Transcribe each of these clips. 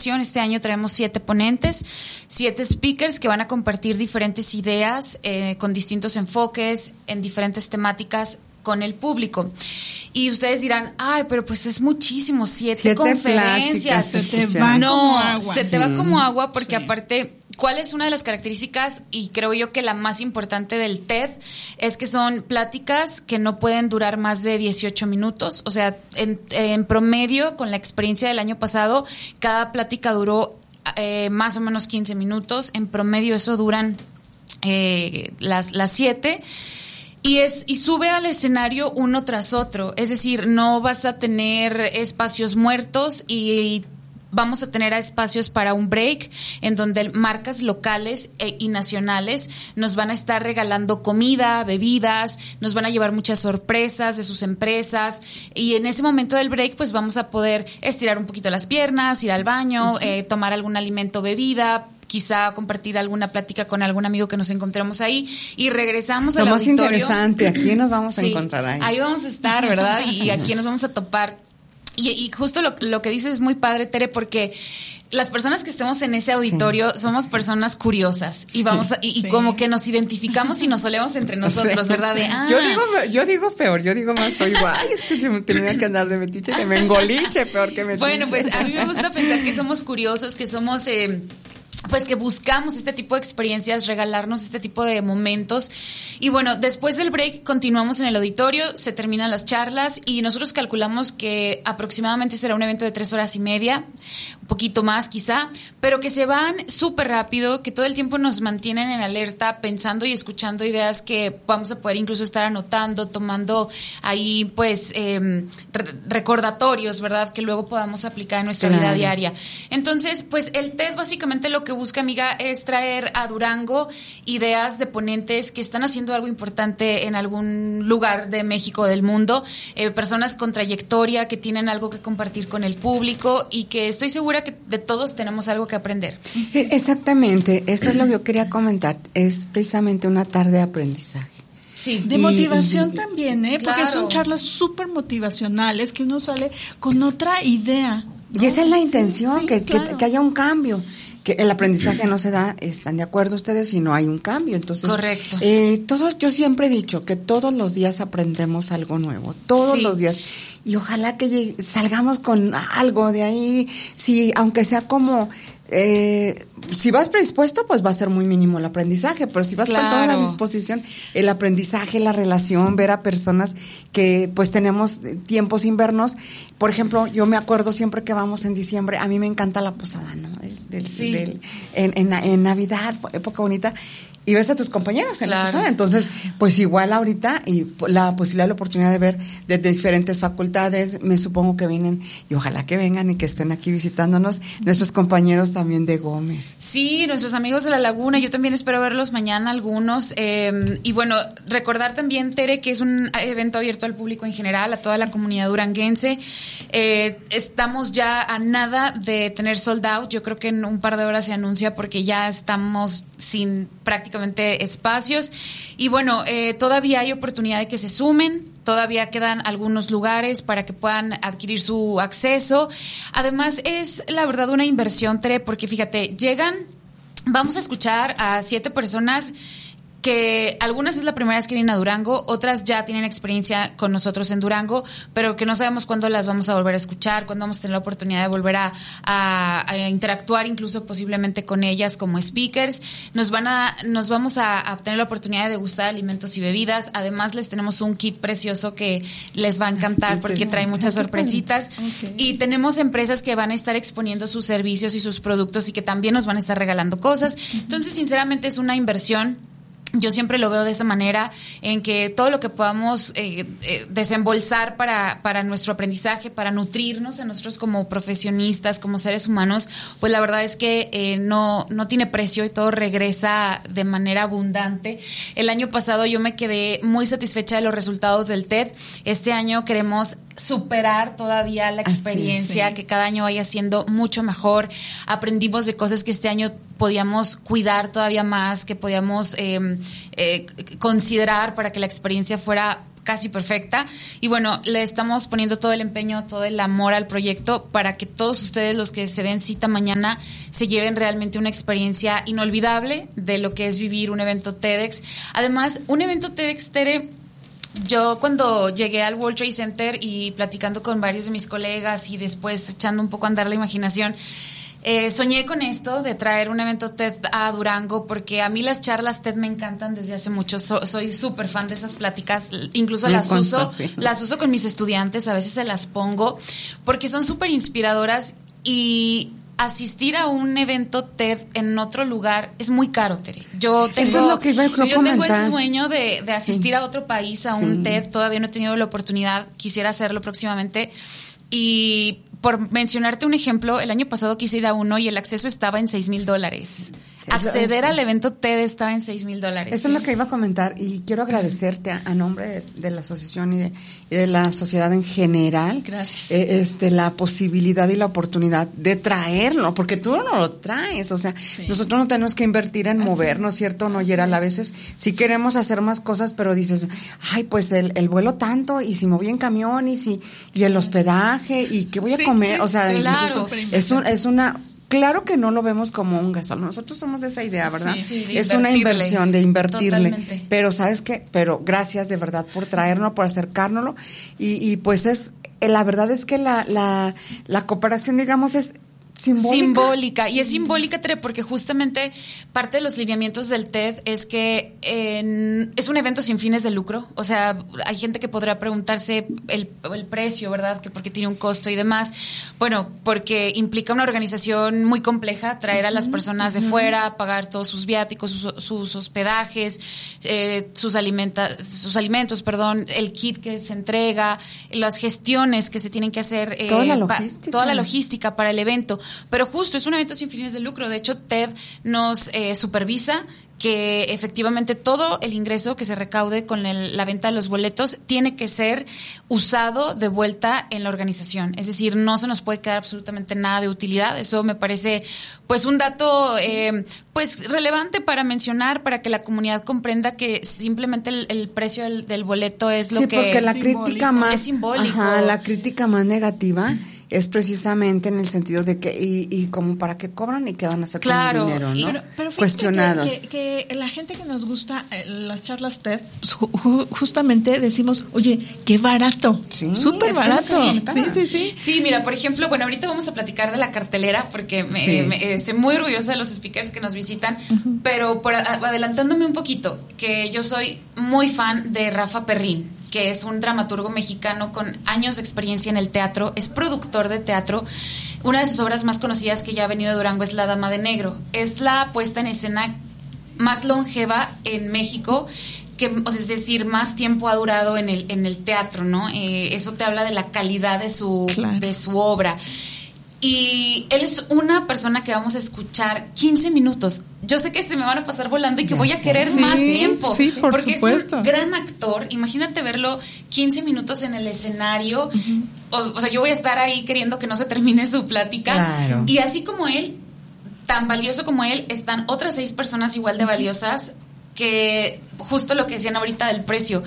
innovación. Este año traemos 7 ponentes, 7 speakers que van a compartir diferentes ideas con distintos enfoques en diferentes temáticas con el público. Y ustedes dirán, ay, pero pues es muchísimo, 7 conferencias. Se te va como agua. Se te va como agua porque aparte, ¿cuál es una de las características? Y creo yo que la más importante del TED es que son pláticas que no pueden durar más de 18 minutos. O sea, en promedio, con la experiencia del año pasado, cada plática duró más o menos 15 minutos. En promedio eso duran las 7. Y sube al escenario uno tras otro, es decir, no vas a tener espacios muertos y vamos a tener espacios para un break en donde marcas locales y nacionales nos van a estar regalando comida, bebidas, nos van a llevar muchas sorpresas de sus empresas y en ese momento del break pues vamos a poder estirar un poquito las piernas, ir al baño, tomar algún alimento, bebida, quizá compartir alguna plática con algún amigo que nos encontremos ahí y regresamos al auditorio. Lo más interesante, ¿a quién nos vamos a encontrar ahí? Ahí vamos a estar, ¿verdad? Y a quién nos vamos a topar. Y justo lo que dices es muy padre, Tere, porque las personas que estemos en ese auditorio somos personas curiosas y vamos y como que nos identificamos y nos solemos entre nosotros, ¿verdad? Yo digo peor, yo digo más feo, igual, es que tenía que andar de metiche, de mengoliche, peor que metiche. Bueno, pues a mí me gusta pensar que somos curiosos, que somos pues que buscamos este tipo de experiencias, regalarnos este tipo de momentos. Y bueno, después del break continuamos en el auditorio, se terminan las charlas y nosotros calculamos que aproximadamente será un evento de 3 horas y media, un poquito más quizá, pero que se van súper rápido, que todo el tiempo nos mantienen en alerta, pensando y escuchando ideas que vamos a poder incluso estar anotando, tomando ahí pues recordatorios, ¿verdad? Que luego podamos aplicar en nuestra vida diaria. Entonces, pues el TED básicamente lo que busca, amiga, es traer a Durango ideas de ponentes que están haciendo algo importante en algún lugar de México o del mundo, personas con trayectoria que tienen algo que compartir con el público y que estoy segura que de todos tenemos algo que aprender. Exactamente, eso es lo que yo quería comentar, es precisamente una tarde de aprendizaje. Sí, de motivación también, porque son charlas súper motivacionales que uno sale con otra idea, ¿no? Y esa es la intención, Sí, que haya un cambio. Que el aprendizaje no se da, ¿están de acuerdo ustedes? Si no hay un cambio. Entonces, correcto. Yo siempre he dicho que todos los días aprendemos algo nuevo, todos los días. Y ojalá que salgamos con algo de ahí, si aunque sea como... si vas predispuesto, pues va a ser muy mínimo el aprendizaje, pero si vas con toda la disposición, el aprendizaje, la relación, ver a personas que pues tenemos tiempo sin vernos. Por ejemplo, yo me acuerdo siempre que vamos en diciembre, a mí me encanta la posada, ¿no? En Navidad, época bonita, y ves a tus compañeros en la posada. Entonces, pues igual ahorita, y la posibilidad, la oportunidad de ver de diferentes facultades, me supongo que vienen, y ojalá que vengan y que estén aquí visitándonos, nuestros compañeros también de Gómez. Sí, nuestros amigos de La Laguna, yo también espero verlos mañana algunos, y bueno, recordar también, Tere, que es un evento abierto al público en general, a toda la comunidad duranguense. Estamos ya a nada de tener sold out, yo creo que en un par de horas se anuncia porque ya estamos sin prácticamente espacios y bueno, todavía hay oportunidad de que se sumen, todavía quedan algunos lugares para que puedan adquirir su acceso. Además es la verdad una inversión, Tere, porque fíjate, vamos a escuchar a 7 personas que algunas es la primera vez que vienen a Durango, otras ya tienen experiencia con nosotros en Durango, pero que no sabemos cuándo las vamos a volver a escuchar, cuándo vamos a tener la oportunidad de volver a interactuar incluso posiblemente con ellas como speakers. Nos vamos a tener la oportunidad de degustar alimentos y bebidas. Además les tenemos un kit precioso que les va a encantar porque trae muchas sorpresitas. Y tenemos empresas que van a estar exponiendo sus servicios y sus productos y que también nos van a estar regalando cosas. Entonces, sinceramente, es una inversión. Yo siempre lo veo de esa manera, en que todo lo que podamos desembolsar para nuestro aprendizaje, para nutrirnos a nosotros como profesionistas, como seres humanos, pues la verdad es que no tiene precio y todo regresa de manera abundante. El año pasado yo me quedé muy satisfecha de los resultados del TED. Este año queremos superar todavía la experiencia, que cada año vaya siendo mucho mejor. Aprendimos de cosas que este año podíamos cuidar todavía más, que podíamos considerar para que la experiencia fuera casi perfecta. Y bueno, le estamos poniendo todo el empeño, todo el amor al proyecto para que todos ustedes, los que se den cita mañana, se lleven realmente una experiencia inolvidable de lo que es vivir un evento TEDx. Además, un evento TEDx, Tere, yo cuando llegué al World Trade Center y platicando con varios de mis colegas y después echando un poco a andar la imaginación, soñé con esto de traer un evento TED a Durango, porque a mí las charlas TED me encantan desde hace mucho. Soy súper fan de esas pláticas, incluso las uso con mis estudiantes, a veces se las pongo porque son súper inspiradoras. Y asistir a un evento TED en otro lugar es muy caro, Tere. Yo tengo el sueño de asistir a otro país, a un TED. Todavía no he tenido la oportunidad, quisiera hacerlo próximamente. Y por mencionarte un ejemplo, el año pasado quise ir a uno y el acceso estaba en $6,000. Acceder al evento TED estaba en $6,000. Eso es lo que iba a comentar, y quiero agradecerte a nombre de la asociación y de la sociedad en general. Gracias. La posibilidad y la oportunidad de traerlo, porque tú no lo traes, o sea, nosotros no tenemos que invertir en movernos, ¿cierto? No, Yeral, a veces sí queremos hacer más cosas, pero dices, ay, pues el vuelo tanto, y si me voy en camión, y el hospedaje, y qué voy a comer, o sea, claro. es una... Claro que no lo vemos como un gasto. Nosotros somos de esa idea, ¿verdad? Sí, es una inversión de invertirle. Totalmente. Pero ¿sabes qué? Pero gracias de verdad por traernos, por acercárnoslo. Y pues la verdad es que la cooperación, digamos, es simbólica. Y es simbólica, Tere, porque justamente parte de los lineamientos del TED es que es un evento sin fines de lucro. O sea, hay gente que podrá preguntarse el precio, ¿verdad? Que porque tiene un costo y demás. Bueno, porque implica una organización muy compleja, traer a las personas de fuera, pagar todos sus viáticos, sus hospedajes, sus alimentos, el kit que se entrega, las gestiones que se tienen que hacer, toda la logística para el evento. Pero justo, es un evento sin fines de lucro. De hecho, TED nos supervisa que efectivamente todo el ingreso que se recaude con la venta de los boletos tiene que ser usado de vuelta en la organización. Es decir, no se nos puede quedar absolutamente nada de utilidad. Eso me parece pues un dato pues relevante para mencionar, para que la comunidad comprenda que simplemente el precio del boleto es lo que sí, porque la crítica más es simbólico. La crítica más negativa es precisamente en el sentido de que y como para qué cobran y qué van a hacer con el dinero, ¿no? Pero cuestionados. Que la gente que nos gusta las charlas TED, pues, justamente decimos, oye, qué barato, súper barato. Sí, mira, por ejemplo, bueno, ahorita vamos a platicar de la cartelera porque estoy muy orgullosa de los speakers que nos visitan, pero adelantándome un poquito, que yo soy muy fan de Rafa Perrín, que es un dramaturgo mexicano con años de experiencia en el teatro, es productor de teatro. Una de sus obras más conocidas que ya ha venido a Durango es La Dama de Negro. Es la puesta en escena más longeva en México, es decir, más tiempo ha durado en el teatro, ¿no? Eso te habla de la calidad de su obra. Y él es una persona que vamos a escuchar 15 minutos. Yo sé que se me van a pasar volando y que voy a querer más tiempo. Sí, porque supuesto. Es un gran actor. Imagínate verlo 15 minutos en el escenario. O sea, yo voy a estar ahí queriendo que no se termine su plática. Claro. Y así como él, tan valioso como él, están otras 6 personas igual de valiosas, que justo lo que decían ahorita del precio.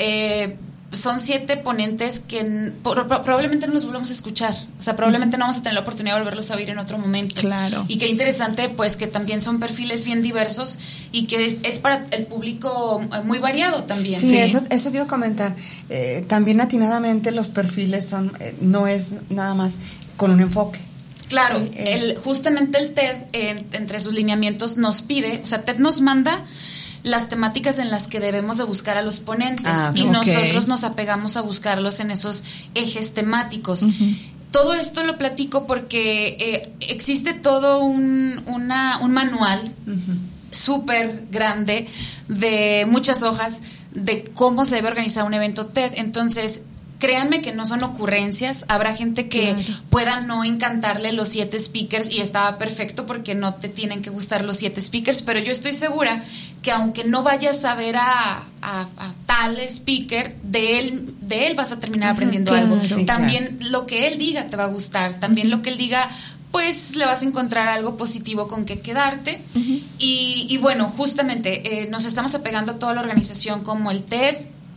Son 7 ponentes que probablemente no los volvamos a escuchar. O sea, probablemente no vamos a tener la oportunidad de volverlos a oír en otro momento. Claro. Y qué interesante, pues, que también son perfiles bien diversos y que es para el público muy variado también. Sí. Eso te iba a comentar. También atinadamente los perfiles son no es nada más con un enfoque. Claro, justamente el TED, entre sus lineamientos, nos pide, o sea, TED nos manda las temáticas en las que debemos de buscar a los ponentes y nosotros nos apegamos a buscarlos en esos ejes temáticos. Todo esto lo platico porque existe todo un manual súper grande de muchas hojas de cómo se debe organizar un evento TED. Entonces, créanme que no son ocurrencias. Habrá gente que pueda no encantarle los 7 speakers y estaba perfecto porque no te tienen que gustar los 7 speakers, pero yo estoy segura que aunque no vayas a ver a tal speaker, de él vas a terminar aprendiendo algo. Sí, también lo que él diga te va a gustar, también lo que él diga, pues le vas a encontrar algo positivo con que quedarte. Y bueno, justamente nos estamos apegando a toda la organización como el TED.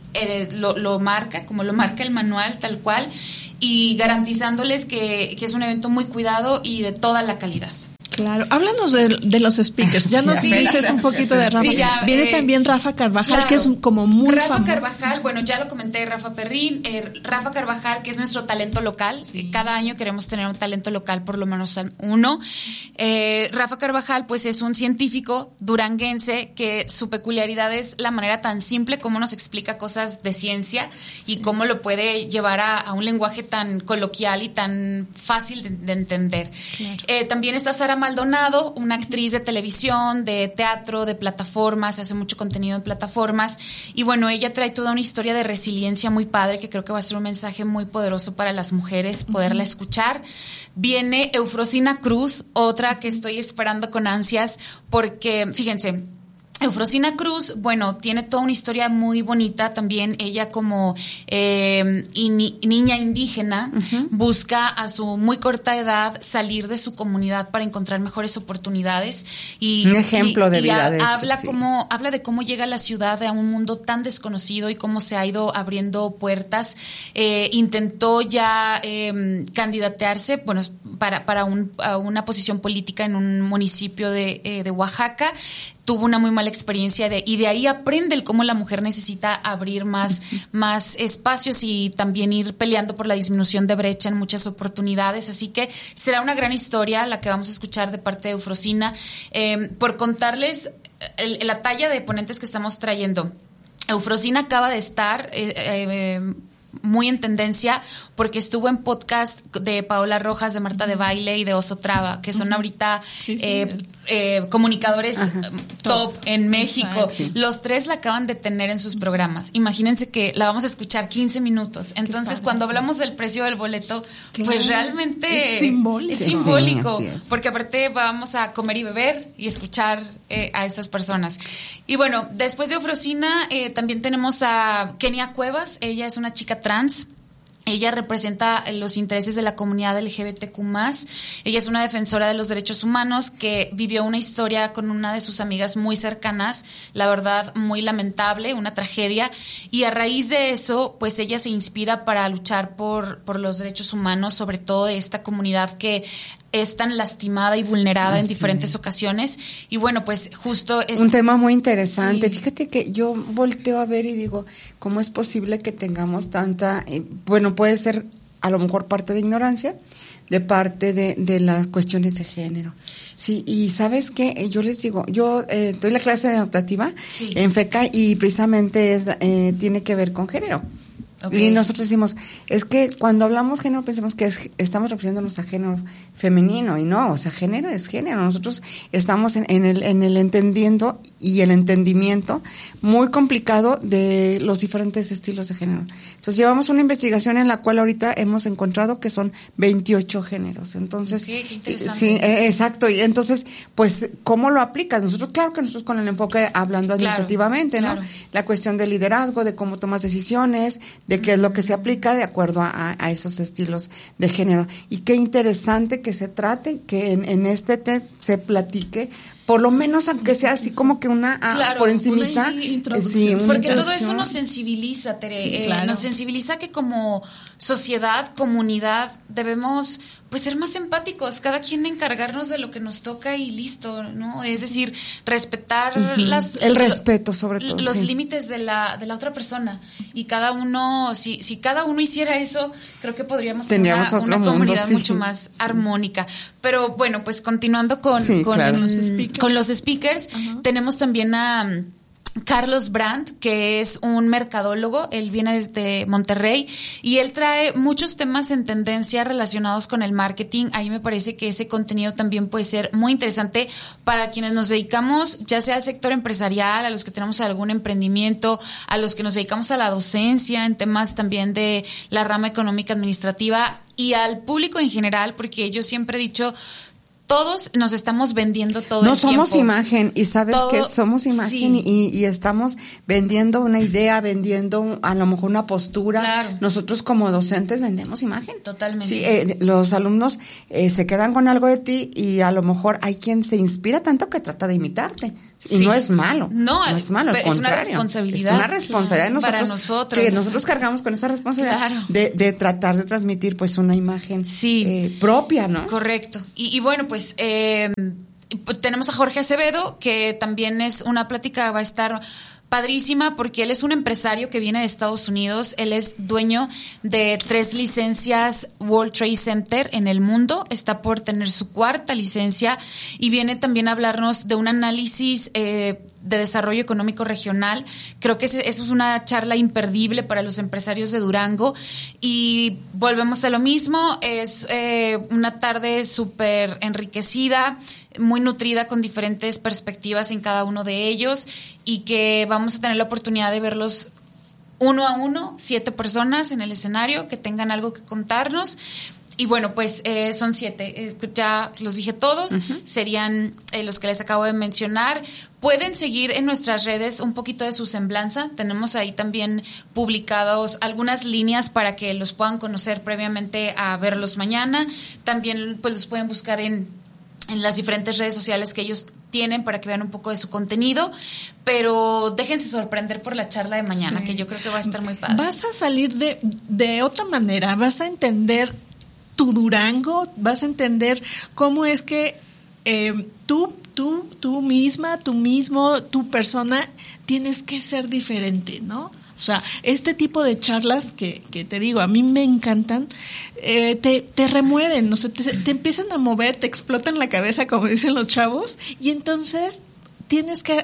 lo marca, como lo marca el manual, tal cual, y garantizándoles que es un evento muy cuidado y de toda la calidad. Claro, háblanos de los speakers. Ya nos dices un poquito de Rafa. Sí, viene también Rafa Carvajal, claro, que es como muy Rafa Carvajal, bueno, ya lo comenté, Rafa Perrín. Rafa Carvajal, que es nuestro talento local. Sí. Cada año queremos tener un talento local, por lo menos uno. Rafa Carvajal, pues es un científico duranguense que su peculiaridad es la manera tan simple como nos explica cosas de ciencia, sí, y cómo lo puede llevar a un lenguaje tan coloquial y tan fácil de entender. Claro. También está Sara Maldonado, una actriz de televisión, de teatro, de plataformas, hace mucho contenido en plataformas, y bueno, ella trae toda una historia de resiliencia muy padre, que creo que va a ser un mensaje muy poderoso para las mujeres, poderla escuchar. Viene Eufrosina Cruz, otra que estoy esperando con ansias, porque, fíjense, Eufrosina Cruz, bueno, tiene toda una historia muy bonita también. Ella como niña indígena, busca a su muy corta edad salir de su comunidad para encontrar mejores oportunidades. Y, un ejemplo de vida. Habla de cómo llega a la ciudad, a un mundo tan desconocido y cómo se ha ido abriendo puertas. Intentó ya candidatearse, bueno, para una posición política en un municipio de Oaxaca. Tuvo una muy mala experiencia y de ahí aprende el cómo la mujer necesita abrir más espacios y también ir peleando por la disminución de brecha en muchas oportunidades. Así que será una gran historia la que vamos a escuchar de parte de Eufrosina. Por contarles la talla de ponentes que estamos trayendo. Eufrosina acaba de estar muy en tendencia porque estuvo en podcast de Paola Rojas, de Marta de Baile y de Oso Traba, que son ahorita comunicadores top en México. Sí. Los tres la acaban de tener en sus programas. Imagínense que la vamos a escuchar 15 minutos. Entonces, cuando hablamos del precio del boleto, pues realmente es simbólico, sí, porque aparte vamos a comer y beber y escuchar a estas personas. Y bueno, después de Eufrosina también tenemos a Kenia Cuevas. Ella es una chica trans. Ella representa los intereses de la comunidad LGBTQ+. Ella es una defensora de los derechos humanos que vivió una historia con una de sus amigas muy cercanas, la verdad muy lamentable, una tragedia, y a raíz de eso, pues ella se inspira para luchar por los derechos humanos, sobre todo de esta comunidad que es tan lastimada y vulnerada en diferentes ocasiones. Y bueno, pues justo es un tema muy interesante. Sí. Fíjate que yo volteo a ver y digo, ¿cómo es posible que tengamos tanta, bueno, puede ser a lo mejor parte de ignorancia, de parte de las cuestiones de género? Sí, y ¿sabes qué? Yo les digo, yo doy la clase adaptativa en FECA y precisamente tiene que ver con género. Okay. Y nosotros decimos, es que cuando hablamos género pensamos que estamos refiriéndonos a género femenino, y no, o sea, género es género. Nosotros estamos en el entendiendo y el entendimiento muy complicado de los diferentes estilos de género. Entonces llevamos una investigación en la cual ahorita hemos encontrado que son 28 géneros. Entonces, qué interesante. Sí, exacto. Y entonces, pues, ¿cómo lo aplicas? Nosotros con el enfoque hablando administrativamente, claro. ¿no? La cuestión del liderazgo, de cómo tomas decisiones, de qué es lo que se aplica de acuerdo a esos estilos de género. Y qué interesante que se trate, que en este TED se platique, por lo menos aunque sea así como que por encimita. Introducción. Porque todo eso nos sensibiliza, Tere. Sí, claro. Nos sensibiliza que como sociedad, comunidad, debemos pues ser más empáticos, cada quien encargarnos de lo que nos toca y listo, ¿no? Es decir, respetar el respeto sobre todo, los límites de la otra persona, y cada uno, si cada uno hiciera eso, creo que podríamos tener una comunidad mucho más armónica. Pero bueno, pues continuando con los speakers, tenemos también a Carlos Brandt, que es un mercadólogo. Él viene desde Monterrey y él trae muchos temas en tendencia relacionados con el marketing. Ahí me parece que ese contenido también puede ser muy interesante para quienes nos dedicamos, ya sea al sector empresarial, a los que tenemos algún emprendimiento, a los que nos dedicamos a la docencia en temas también de la rama económica administrativa, y al público en general, porque yo siempre he dicho, todos nos estamos vendiendo todo el tiempo. No somos imagen, y sabes que somos imagen, y estamos vendiendo una idea, vendiendo a lo mejor una postura. Claro. Nosotros como docentes vendemos imagen. Totalmente. Sí, los alumnos se quedan con algo de ti, y a lo mejor hay quien se inspira tanto que trata de imitarte. Y no es malo. No es malo, al contrario. Es una responsabilidad. Es una responsabilidad de nosotros. Para nosotros. Que nosotros cargamos con esa responsabilidad de tratar de transmitir pues una imagen propia, ¿no? Correcto. Y bueno, pues tenemos a Jorge Acevedo, que también es una plática, va a estar padrísima, porque él es un empresario que viene de Estados Unidos. Él es dueño de 3 licencias World Trade Center en el mundo. Está por tener su 4ª licencia, y viene también a hablarnos de un análisis de desarrollo económico regional. Creo que eso es una charla imperdible para los empresarios de Durango. Y volvemos a lo mismo, es una tarde súper enriquecida, muy nutrida, con diferentes perspectivas en cada uno de ellos, y que vamos a tener la oportunidad de verlos uno a uno, 7 personas en el escenario que tengan algo que contarnos. Y bueno, pues son 7, ya los dije todos, serían los que les acabo de mencionar. Pueden seguir en nuestras redes un poquito de su semblanza. Tenemos ahí también publicados algunas líneas para que los puedan conocer previamente a verlos mañana. También pues los pueden buscar en las diferentes redes sociales que ellos tienen para que vean un poco de su contenido, pero déjense sorprender por la charla de mañana, que yo creo que va a estar muy padre. Vas a salir de otra manera, vas a entender tu Durango, vas a entender cómo es que tú misma, tú mismo, tu persona, tienes que ser diferente, ¿no? O sea, este tipo de charlas que te digo, a mí me encantan, te remueven, o sea, te empiezan a mover, te explotan la cabeza, como dicen los chavos, y entonces tienes que,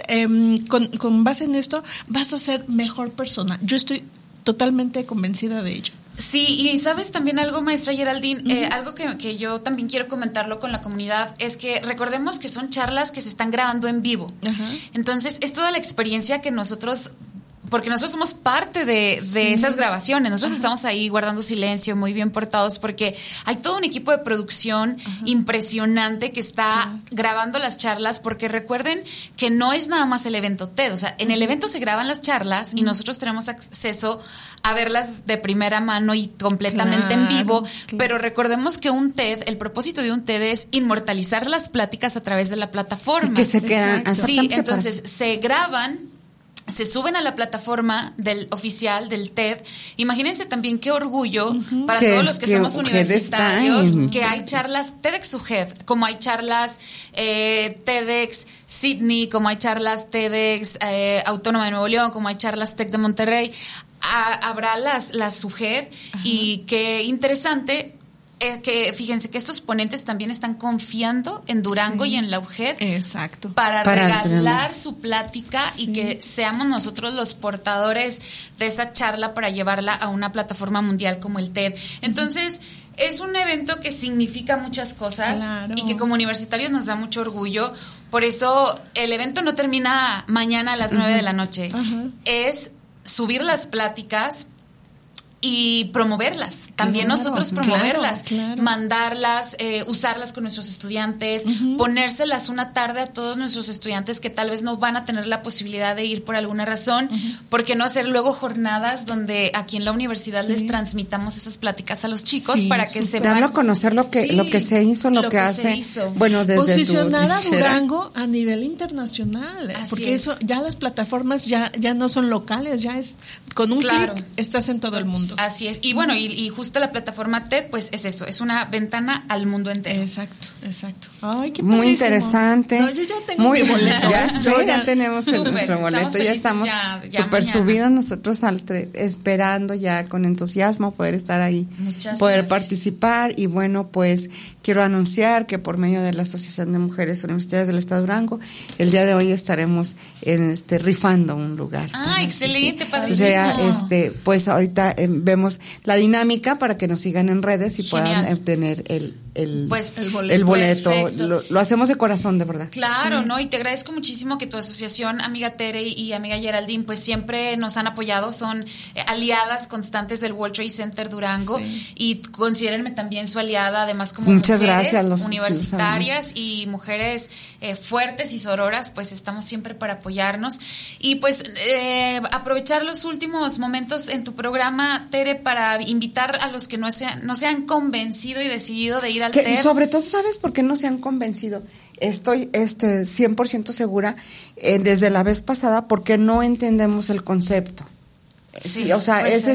con base en esto, vas a ser mejor persona. Yo estoy totalmente convencida de ello. Sí, y sabes también algo, maestra Geraldine, algo que yo también quiero comentarlo con la comunidad, es que recordemos que son charlas que se están grabando en vivo. Entonces, es toda la experiencia que nosotros, porque nosotros somos parte de esas grabaciones, nosotros estamos ahí guardando silencio, muy bien portados, porque hay todo un equipo de producción impresionante que está grabando las charlas, porque recuerden que no es nada más el evento TED, o sea, en el evento se graban las charlas y nosotros tenemos acceso a verlas de primera mano y completamente en vivo, pero recordemos que un TED, el propósito de un TED es inmortalizar las pláticas a través de la plataforma. Y que se quedan. Sí, entonces se graban, se suben a la plataforma oficial del TED. Imagínense también qué orgullo para todos los que somos universitarios, que hay charlas TEDx UGED, como hay charlas TEDx Sydney, como hay charlas TEDx Autónoma de Nuevo León, como hay charlas TEC de Monterrey. Habrá las UGED, y qué interesante que fíjense que estos ponentes también están confiando en Durango y en la UGED para regalar su plática y que seamos nosotros los portadores de esa charla para llevarla a una plataforma mundial como el TED. Entonces, es un evento que significa muchas cosas y que como universitarios nos da mucho orgullo. Por eso el evento no termina mañana a las 9 de la noche. Es subir las pláticas y promoverlas, también nosotros promoverlas, mandarlas, usarlas con nuestros estudiantes, ponérselas una tarde a todos nuestros estudiantes que tal vez no van a tener la posibilidad de ir por alguna razón, porque no hacer luego jornadas donde aquí en la universidad les transmitamos esas pláticas a los chicos para que sepan. Darlo a conocer lo que se hizo, lo que hace. Bueno, desde posicionar a Durango a nivel internacional, porque eso ya las plataformas ya no son locales, ya es con un clic estás en todo el mundo. Así es. Y bueno, y justo la plataforma TED, pues es eso, es una ventana al mundo entero. Exacto. Ay, qué muy interesante. No, yo ya tengo mi boleto. Ya tenemos nuestro boleto, ya estamos súper subidos nosotros esperando ya con entusiasmo poder estar ahí, poder participar. Y bueno, pues quiero anunciar que por medio de la Asociación de Mujeres Universitarias del Estado de Durango, el día de hoy estaremos rifando un lugar. Excelente, padrísimo. O sea, pues ahorita vemos la dinámica para que nos sigan en redes y puedan obtener el boleto. Lo hacemos de corazón, de verdad. Claro, ¿no? Y te agradezco muchísimo que tu asociación, amiga Tere y amiga Geraldine, pues siempre nos han apoyado, son aliadas constantes del World Trade Center Durango, y considérenme también su aliada, además como muchas mujeres gracias, universitarias y mujeres fuertes y sororas, pues estamos siempre para apoyarnos. Y pues aprovechar los últimos momentos en tu programa, Tere, para invitar a los que no se han convencido y decidido de ir al TED. Sobre todo, ¿sabes por qué no se han convencido? Estoy 100% segura, desde la vez pasada, porque no entendemos el concepto. Sí, o sea, ese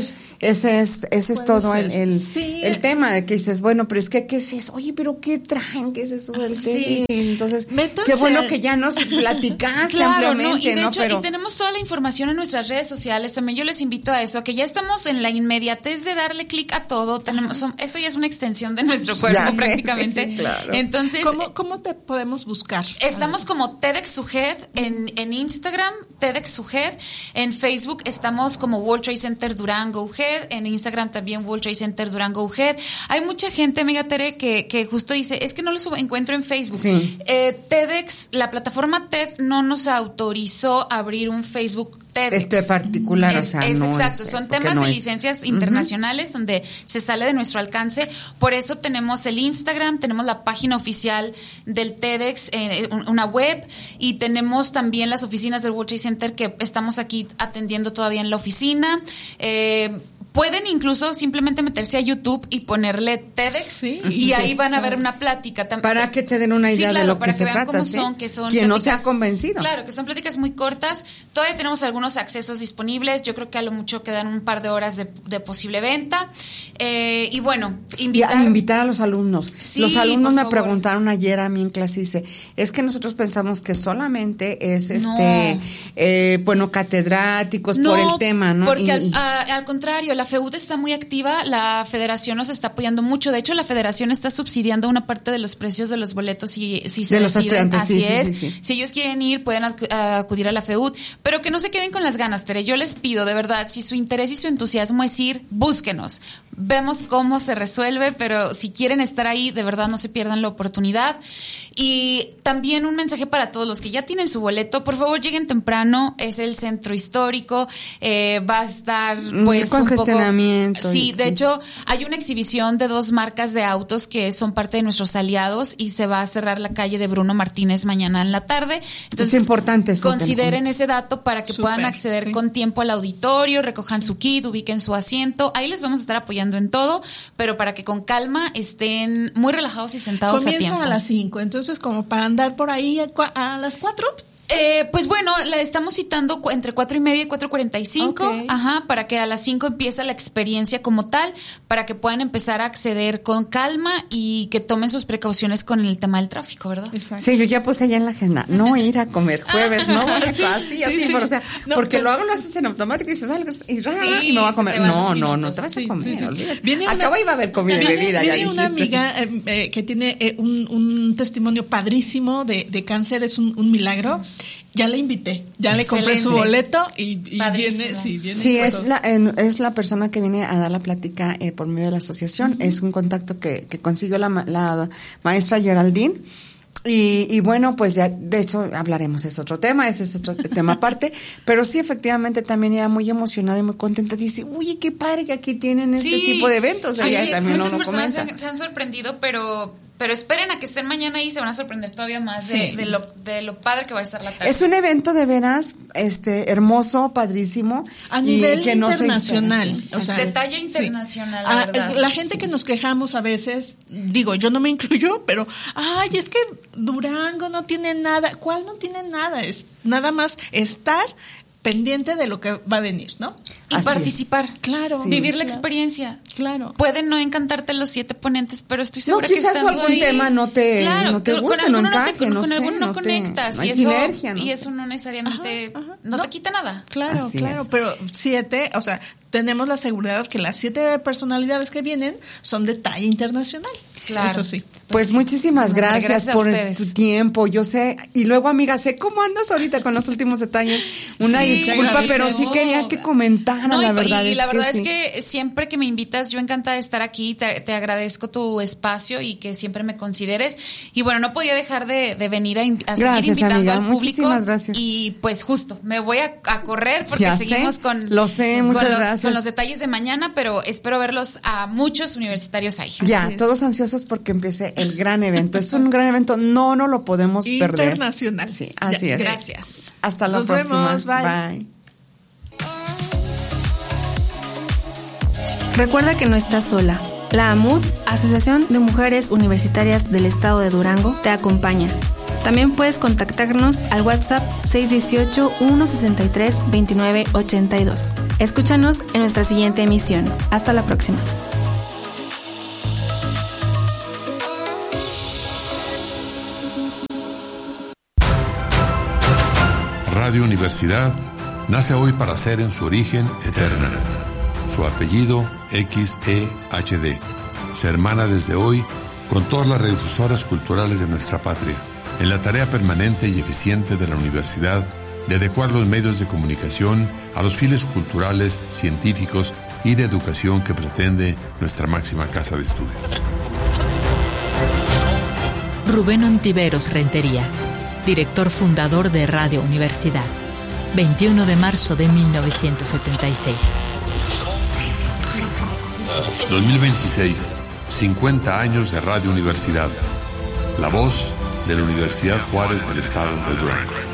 es todo el tema de que dices, bueno, pero es que, ¿qué es eso? Oye, pero ¿qué traen? ¿Qué es eso del té? Entonces, qué bueno que ya nos platicaste ampliamente, y de ¿no? hecho, y tenemos toda la información en nuestras redes sociales. También yo les invito a eso, a que ya estamos en la inmediatez de darle clic a todo. Esto ya es una extensión de nuestro cuerpo prácticamente. Sí, claro. Entonces, ¿Cómo te podemos buscar? Estamos como TEDx UGED en Instagram, TEDx UGED. En Facebook estamos como World Trade Center Durango UGED, en Instagram también World Trade Center Durango UGED. Hay mucha gente, amiga Tere, que justo dice, es que no los encuentro en Facebook. Sí. TEDx, la plataforma TED no nos autorizó abrir un Facebook TEDx. Particular, exacto, son temas de licencias internacionales donde se sale de nuestro alcance. Por eso tenemos el Instagram, tenemos la página oficial del TEDx, una web, y tenemos también las oficinas del World Trade Center que estamos aquí atendiendo todavía en la oficina. Pueden incluso simplemente meterse a YouTube y ponerle TEDx y ahí van a ver una plática. Para que se den una idea de lo que se trata. Cómo son, que son quien pláticas, no se ha convencido. Claro, que son pláticas muy cortas. Todavía tenemos algunos accesos disponibles. Yo creo que a lo mucho quedan un par de horas de posible venta. Y bueno, invitar a los alumnos. Sí, los alumnos me favor. Preguntaron ayer a mí en clase, dice, es que nosotros pensamos que solamente es catedráticos por el tema, ¿no? Porque al contrario, la FEUD está muy activa, la federación nos está apoyando mucho. De hecho, la federación está subsidiando una parte de los precios de los boletos si se los deciden. estudiantes. Así es. Sí. Si ellos quieren ir, pueden acudir a la FEUD, pero que no se queden con las ganas, Tere. Yo les pido, de verdad, si su interés y su entusiasmo es ir, búsquenos. Vemos cómo se resuelve, pero si quieren estar ahí, de verdad no se pierdan la oportunidad. Y también un mensaje para todos los que ya tienen su boleto, por favor lleguen temprano, es el centro histórico, va a estar pues un poco... Sí, de hecho hay una exhibición de 2 marcas de autos que son parte de nuestros aliados y se va a cerrar la calle de Bruno Martínez mañana en la tarde. Entonces, es importante eso. Consideren ese dato para que puedan acceder con tiempo al auditorio, recojan su kit, ubiquen su asiento. Ahí les vamos a estar apoyando en todo, pero para que con calma estén muy relajados y sentados a tiempo. Comienza a las 5, entonces como para andar por ahí a las 4. Pues bueno, la estamos citando entre 4:30 y 4:45, para que a las 5 empiece la experiencia como tal, para que puedan empezar a acceder con calma y que tomen sus precauciones con el tema del tráfico, ¿verdad? Exacto. Sí, yo ya puse allá en la agenda, no ir a comer jueves, no, así, pero o sea, no, porque lo haces en automático y dices algo y me voy a comer. No te vas a comer, olvídate. Acabo iba a haber comida y bebida. Viene una amiga que tiene un testimonio padrísimo de cáncer, es un milagro. Ya la invité, ya le compré su boleto y viene. Sí, es la persona que viene a dar la plática por medio de la asociación. Es un contacto que consiguió la maestra Geraldine. Y bueno, pues ya, de hecho, hablaremos, es otro tema, ese es otro tema aparte, pero sí, efectivamente, también ella muy emocionada y muy contenta, dice, uy, qué padre que aquí tienen este tipo de eventos. Muchas personas se han sorprendido, pero esperen a que estén mañana ahí, se van a sorprender todavía más de lo padre que va a estar la tarde. Es un evento de veras hermoso, padrísimo. A nivel internacional. De talla internacional, la verdad. La gente que nos quejamos a veces, digo, yo no me incluyo, pero, es que Durango no tiene nada. ¿Cuál no tiene nada? Es nada más estar pendiente de lo que va a venir, ¿no? Y participar, vivir la experiencia. Claro. Pueden no encantarte los 7 ponentes, pero estoy segura que quizás estando algún tema no te gusta, no encaje, con alguno no conectas, no hay sinergia, y eso no necesariamente te quita nada. Claro, pero 7, o sea, tenemos la seguridad que las 7 personalidades que vienen son de talla internacional. Claro. Eso sí. Pues muchísimas gracias por tu tiempo. Yo sé, y luego, amiga, sé cómo andas ahorita con los últimos detalles. Una disculpa, pero sí quería que comentaran, la verdad. Y la verdad es que siempre que me invitas, yo encantada de estar aquí. Te agradezco tu espacio y que siempre me consideres. Y bueno, no podía dejar de venir a seguir invitando amiga, al público. Muchísimas gracias. Y pues justo, me voy a correr porque ya seguimos con los detalles de mañana, pero espero verlos a muchos universitarios ahí. Ya, todos ansiosos porque empiece el gran evento. Es un gran evento, no lo podemos perder. Internacional. Sí, así es. Gracias. Hasta la próxima. Vemos, bye. Recuerda que no estás sola. La AMUD, Asociación de Mujeres Universitarias del Estado de Durango, te acompaña. También puedes contactarnos al WhatsApp 618-163-2982. Escúchanos en nuestra siguiente emisión. Hasta la próxima. Radio Universidad nace hoy para ser en su origen eterna. Su apellido XEHD. Se hermana desde hoy con todas las radiodifusoras culturales de nuestra patria, en la tarea permanente y eficiente de la universidad de adecuar los medios de comunicación a los fines culturales, científicos y de educación que pretende nuestra máxima casa de estudios. Rubén Ontiveros Rentería, director fundador de Radio Universidad, 21 de marzo de 1976. 2026, 50 años de Radio Universidad, la voz de la Universidad Juárez del Estado de Durango.